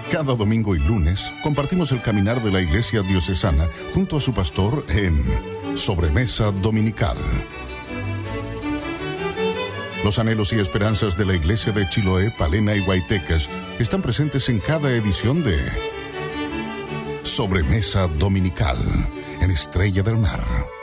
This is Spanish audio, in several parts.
Cada domingo y lunes compartimos el caminar de la Iglesia Diocesana junto a su pastor en Sobremesa Dominical. Los anhelos y esperanzas de la Iglesia de Chiloé, Palena y Guaytecas están presentes en cada edición de Sobremesa Dominical en Estrella del Mar.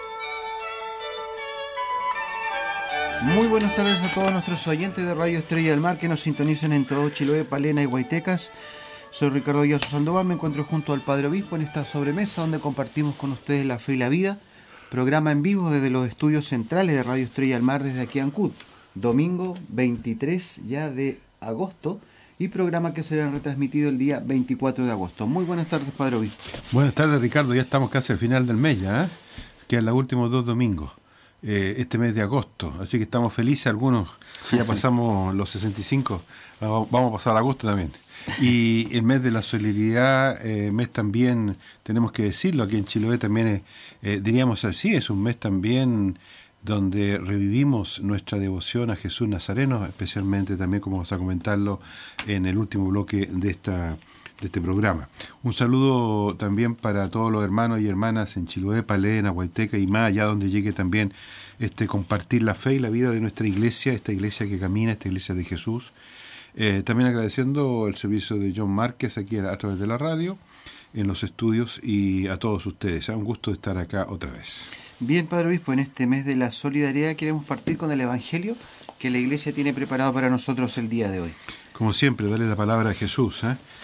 Muy buenas tardes a todos nuestros oyentes de Radio Estrella del Mar que nos sintonizan en todo Chiloé, Palena y Guaytecas. Soy Ricardo Guiazo Sandoval, me encuentro junto al Padre Obispo en esta sobremesa donde compartimos con ustedes la fe y la vida, programa en vivo desde los estudios centrales de Radio Estrella del Mar desde aquí Ancud, domingo 23 ya de agosto y programa que será retransmitido el día 24 de agosto. Muy buenas tardes, Padre Obispo. Buenas tardes, Ricardo, ya estamos casi al final del mes ya, quedan los últimos 2 domingos. Este mes de agosto, así que estamos felices, algunos ya pasamos los 65, vamos a pasar agosto también. Y el mes de la solidaridad, mes también, tenemos que decirlo, aquí en Chiloé también, diríamos así, es un mes también donde revivimos nuestra devoción a Jesús Nazareno, especialmente también, como vamos a comentarlo en el último bloque de este programa. Un saludo también para todos los hermanos y hermanas en Chiloé, Palena, Guayteca y más allá donde llegue también compartir la fe y la vida de nuestra iglesia, esta iglesia que camina, esta iglesia de Jesús. También agradeciendo el servicio de John Márquez aquí a través de la radio, en los estudios y a todos ustedes. Un gusto estar acá otra vez. Bien, Padre Obispo, en este mes de la solidaridad queremos partir con el Evangelio que la iglesia tiene preparado para nosotros el día de hoy. Como siempre, darle la palabra a Jesús.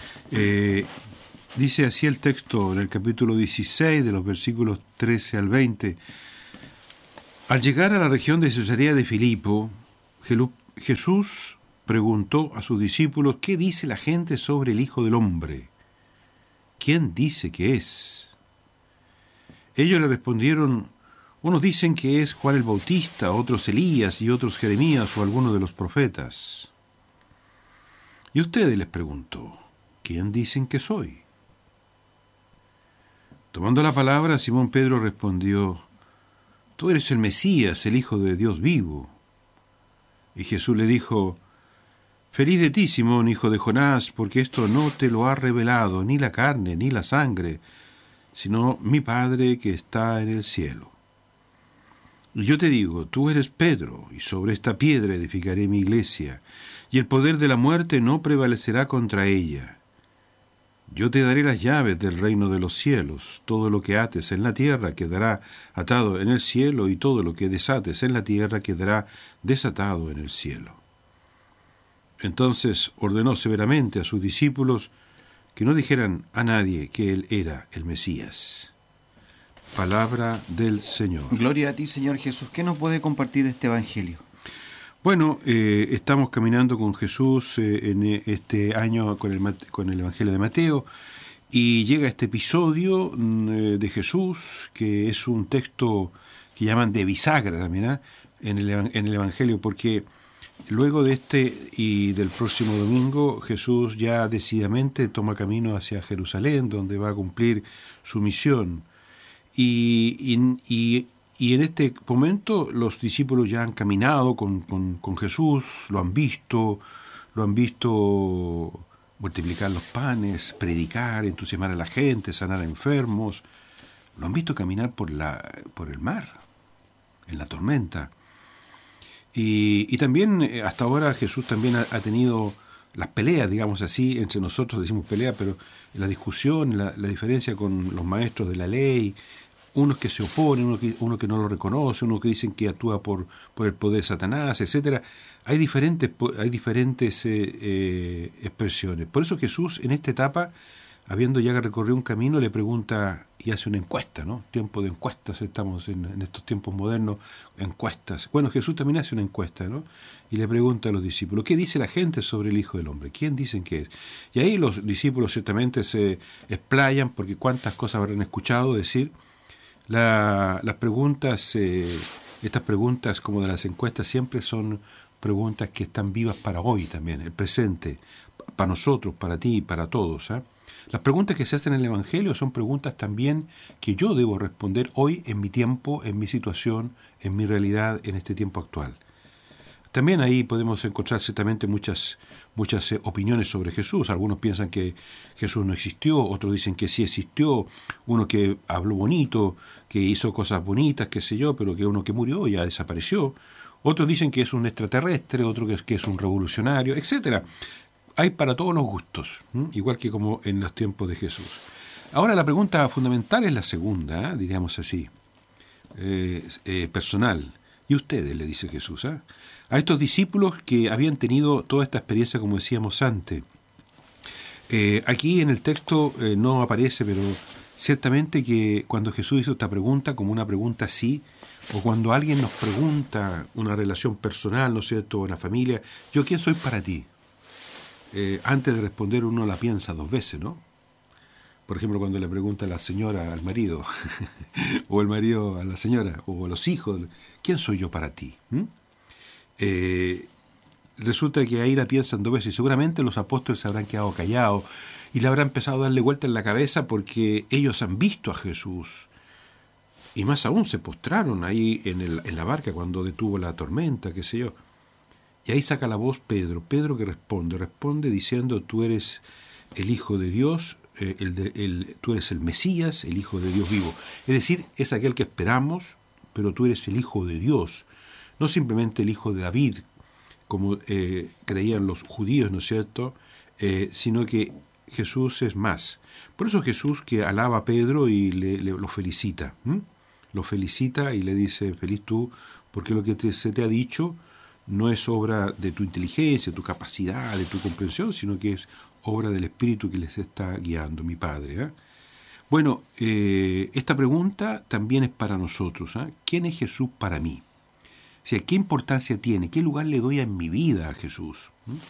Dice así el texto en el capítulo 16 de los versículos 13 al 20. Al llegar a la región de Cesarea de Filipo, Jesús preguntó a sus discípulos: ¿qué dice la gente sobre el Hijo del Hombre? ¿Quién dice que es? Ellos le respondieron: unos dicen que es Juan el Bautista, otros Elías y otros Jeremías o alguno de los profetas. Y ustedes, les preguntó, ¿quién dicen que soy? Tomando la palabra, Simón Pedro respondió: tú eres el Mesías, el Hijo de Dios vivo. Y Jesús le dijo: feliz de ti, Simón, hijo de Jonás, porque esto no te lo ha revelado ni la carne ni la sangre, sino mi Padre que está en el cielo. Y yo te digo, tú eres Pedro, y sobre esta piedra edificaré mi iglesia, y el poder de la muerte no prevalecerá contra ella. Yo te daré las llaves del reino de los cielos. Todo lo que ates en la tierra quedará atado en el cielo, y todo lo que desates en la tierra quedará desatado en el cielo. Entonces ordenó severamente a sus discípulos que no dijeran a nadie que él era el Mesías. Palabra del Señor. Gloria a ti, Señor Jesús. ¿Qué nos puede compartir este Evangelio? Bueno, estamos caminando con Jesús en este año con el Evangelio de Mateo, y llega este episodio de Jesús, que es un texto que llaman de bisagra también, en el Evangelio, porque luego de este y del próximo domingo, Jesús ya decididamente toma camino hacia Jerusalén, donde va a cumplir su misión. Y en este momento los discípulos ya han caminado con Jesús, lo han visto multiplicar los panes, predicar, entusiasmar a la gente, sanar a enfermos. Lo han visto caminar por el mar, en la tormenta. Y también hasta ahora Jesús también ha tenido las peleas, digamos así, entre nosotros decimos pelea, pero la discusión, la diferencia con los maestros de la ley, unos que se oponen, uno que no lo reconoce, uno que dicen que actúa por el poder de Satanás, etcétera. Hay diferentes expresiones. Por eso Jesús en esta etapa, habiendo ya recorrido un camino, le pregunta y hace una encuesta, ¿no? Tiempo de encuestas, estamos en estos tiempos modernos, encuestas. Bueno, Jesús también hace una encuesta, ¿no? Y le pregunta a los discípulos: ¿qué dice la gente sobre el Hijo del Hombre? ¿Quién dicen que es? Y ahí los discípulos ciertamente se explayan, porque cuántas cosas habrán escuchado decir. Las preguntas, estas preguntas como de las encuestas, siempre son preguntas que están vivas para hoy también, el presente, para nosotros, para ti y para todos. Las preguntas que se hacen en el Evangelio son preguntas también que yo debo responder hoy en mi tiempo, en mi situación, en mi realidad, en este tiempo actual. También ahí podemos encontrar ciertamente muchas muchas opiniones sobre Jesús. Algunos piensan que Jesús no existió, otros dicen que sí existió, uno que habló bonito, que hizo cosas bonitas, qué sé yo, pero que uno que murió ya desapareció. Otros dicen que es un extraterrestre, otro que es un revolucionario, etcétera. Hay para todos los gustos, igual que como en los tiempos de Jesús. Ahora la pregunta fundamental es la segunda, diríamos así, personal. ¿Y ustedes?, le dice Jesús, a estos discípulos que habían tenido toda esta experiencia, como decíamos antes. Aquí en el texto no aparece, pero ciertamente que cuando Jesús hizo esta pregunta, como una pregunta así, o cuando alguien nos pregunta una relación personal, ¿no es cierto?, o una familia, ¿yo quién soy para ti? Antes de responder uno la piensa dos veces, ¿no? Por ejemplo, cuando le pregunta a la señora al marido, o el marido a la señora, o a los hijos, ¿quién soy yo para ti? Resulta que ahí la piensan dos veces, y seguramente los apóstoles se habrán quedado callados, y le habrán empezado a darle vuelta en la cabeza porque ellos han visto a Jesús, y más aún se postraron ahí en la barca cuando detuvo la tormenta, qué sé yo. Y ahí saca la voz Pedro que responde diciendo: tú eres el Hijo de Dios, tú eres el Mesías, el Hijo de Dios vivo. Es decir, es aquel que esperamos, pero tú eres el Hijo de Dios, no simplemente el Hijo de David, como creían los judíos, ¿no es cierto?, sino que Jesús es más. Por eso Jesús que alaba a Pedro y lo felicita, lo felicita y le dice: feliz tú, porque lo que se te ha dicho no es obra de tu inteligencia, de tu capacidad, de tu comprensión, sino que es obra del Espíritu que les está guiando, mi Padre. Bueno, esta pregunta también es para nosotros. ¿Quién es Jesús para mí? O sea, ¿qué importancia tiene? ¿Qué lugar le doy en mi vida a Jesús?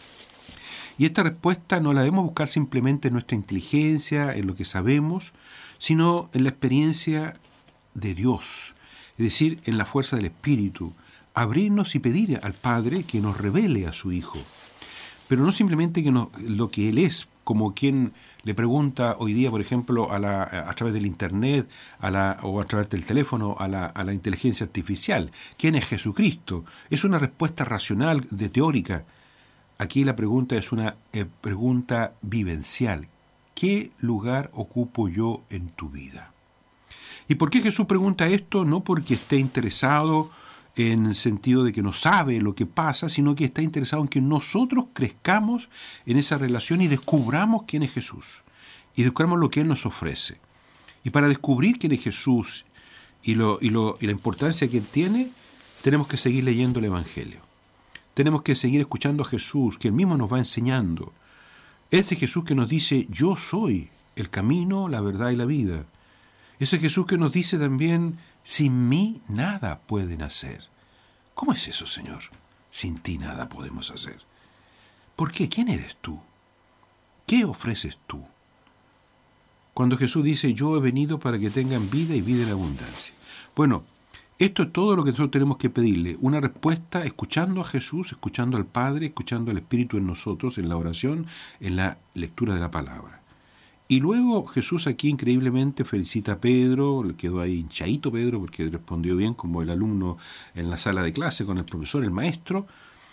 Y esta respuesta no la debemos buscar simplemente en nuestra inteligencia, en lo que sabemos, sino en la experiencia de Dios, es decir, en la fuerza del Espíritu. Abrirnos y pedir al Padre que nos revele a su Hijo. Pero no simplemente lo que Él es, como quien le pregunta hoy día, por ejemplo, a través del Internet o a través del teléfono a la inteligencia artificial. ¿Quién es Jesucristo? Es una respuesta racional, teórica. Aquí la pregunta es una pregunta vivencial. ¿Qué lugar ocupo yo en tu vida? ¿Y por qué Jesús pregunta esto? No porque esté interesado en el sentido de que no sabe lo que pasa, sino que está interesado en que nosotros crezcamos en esa relación y descubramos quién es Jesús, y descubramos lo que Él nos ofrece. Y para descubrir quién es Jesús y la importancia que Él tiene, tenemos que seguir leyendo el Evangelio. Tenemos que seguir escuchando a Jesús, que Él mismo nos va enseñando. Ese Jesús que nos dice: yo soy el camino, la verdad y la vida. Ese Jesús que nos dice también: sin mí nada pueden hacer. ¿Cómo es eso, Señor? Sin ti nada podemos hacer. ¿Por qué? ¿Quién eres tú? ¿Qué ofreces tú? Cuando Jesús dice: yo he venido para que tengan vida y vida en abundancia. Bueno, esto es todo lo que nosotros tenemos que pedirle. Una respuesta escuchando a Jesús, escuchando al Padre, escuchando al Espíritu en nosotros, en la oración, en la lectura de la palabra. Y luego Jesús aquí increíblemente felicita a Pedro, le quedó ahí hinchadito Pedro porque respondió bien como el alumno en la sala de clase con el profesor, el maestro.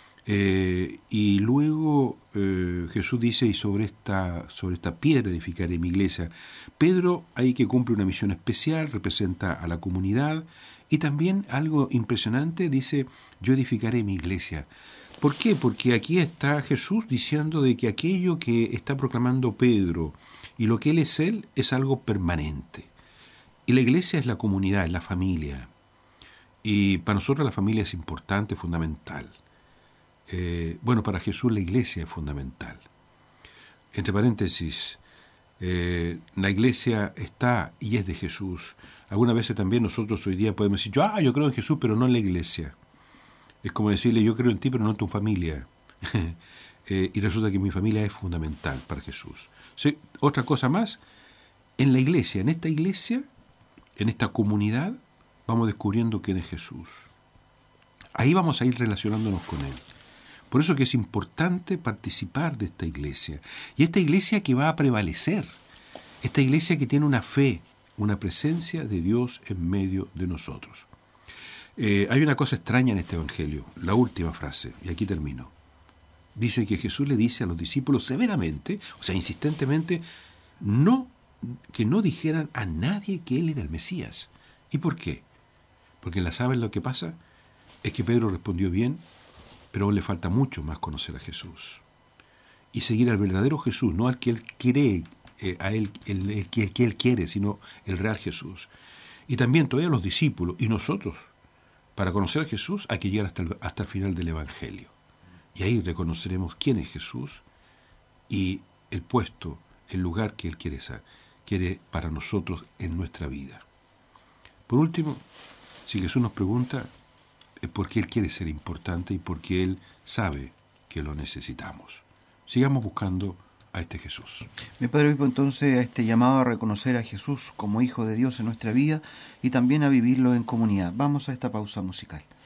Y luego Jesús dice: y sobre esta piedra edificaré mi iglesia. Pedro ahí que cumple una misión especial, representa a la comunidad, y también algo impresionante, dice: yo edificaré mi iglesia. ¿Por qué? Porque aquí está Jesús diciendo de que aquello que está proclamando Pedro y lo que Él es algo permanente. Y la iglesia es la comunidad, es la familia. Y para nosotros la familia es importante, fundamental. Bueno, para Jesús la iglesia es fundamental. Entre paréntesis, la iglesia está y es de Jesús. Algunas veces también nosotros hoy día podemos decir: yo creo en Jesús, pero no en la iglesia. Es como decirle: yo creo en ti, pero no en tu familia. Y resulta que mi familia es fundamental para Jesús. Sí, otra cosa más, en la iglesia, en esta comunidad, vamos descubriendo quién es Jesús. Ahí vamos a ir relacionándonos con Él. Por eso que es importante participar de esta iglesia. Y esta iglesia que va a prevalecer, esta iglesia que tiene una fe, una presencia de Dios en medio de nosotros. Hay una cosa extraña en este Evangelio, la última frase, y aquí termino. dice que Jesús le dice a los discípulos severamente, o sea, insistentemente, que no dijeran a nadie que él era el Mesías. ¿Y por qué? Porque ¿saben lo que pasa? Es que Pedro respondió bien, pero aún le falta mucho más conocer a Jesús. Y seguir al verdadero Jesús, no al que él cree, el que él quiere, sino el real Jesús. Y también todavía los discípulos y nosotros, para conocer a Jesús hay que llegar hasta el final del Evangelio. Y ahí reconoceremos quién es Jesús y el puesto, el lugar que él quiere para nosotros en nuestra vida. Por último, si Jesús nos pregunta, es porque él quiere ser importante y porque él sabe que lo necesitamos. Sigamos buscando a este Jesús. Mi Padre Obispo, entonces, a este llamado a reconocer a Jesús como Hijo de Dios en nuestra vida y también a vivirlo en comunidad. Vamos a esta pausa musical.